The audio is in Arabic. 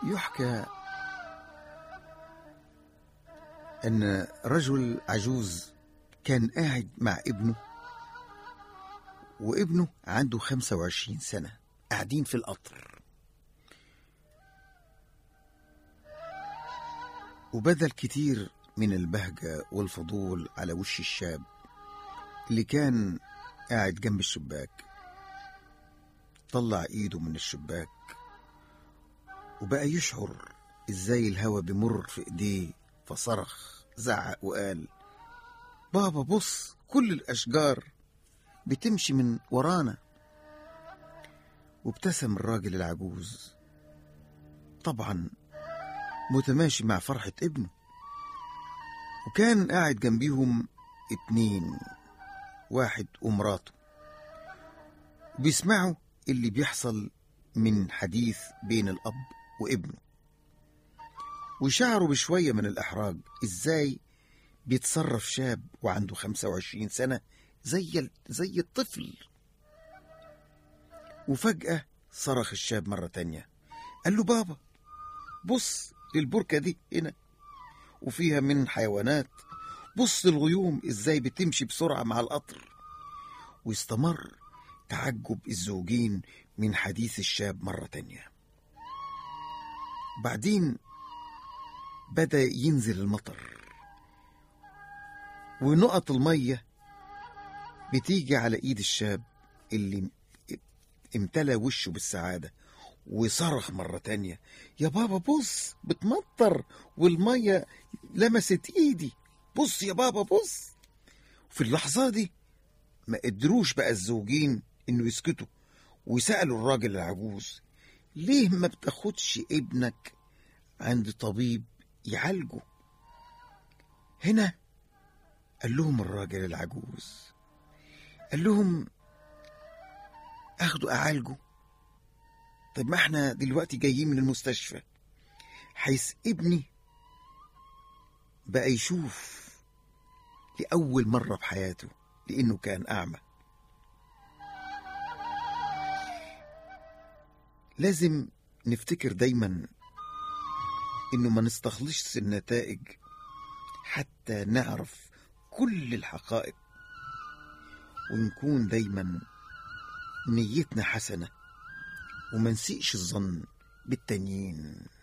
يحكى أن رجل عجوز كان قاعد مع ابنه، وابنه عنده 25 سنة، قاعدين في القطر، وبذل كتير من البهجة والفضول على وش الشاب اللي كان قاعد جنب الشباك. طلع ايده من الشباك وبقى يشعر ازاي الهوا بيمر في ايديه، فصرخ زعق وقال: بابا بص، كل الاشجار بتمشي من ورانا. وابتسم الراجل العجوز، طبعا متماشي مع فرحة ابنه. وكان قاعد جنبيهم 2، واحد ومراته، وبيسمعوا اللي بيحصل من حديث بين الأب وابنه، وشعروا بشوية من الإحراج. إزاي بيتصرف شاب وعنده 25 سنة زي الطفل؟ وفجأة صرخ الشاب مرة تانية، قال له: بابا بص للبركة دي هنا وفيها من حيوانات، بص الغيوم ازاي بتمشي بسرعة مع القطر. واستمر تعجب الزوجين من حديث الشاب مرة تانية. بعدين بدأ ينزل المطر، ونقط المية بتيجي على ايد الشاب اللي امتلى وشه بالسعادة، وصرخ مرة تانية: يا بابا بص، بتمطر والمية لمست ايدي، بص يا بابا بص. في اللحظة دي ما قدروش بقى الزوجين انه يسكتوا، وسألوا الراجل العجوز: ليه ما بتاخدش ابنك عند طبيب يعالجه؟ هنا قال لهم الراجل العجوز، قال لهم: اخده اعالجه؟ طيب ما احنا دلوقتي جايين من المستشفى، حيث ابني بقى يشوف لأول مرة بحياته لأنه كان أعمى. لازم نفتكر دايما إنه ما نستخلصش النتائج حتى نعرف كل الحقائق، ونكون دايما نيتنا حسنة، وما نسيئش الظن بالتانيين.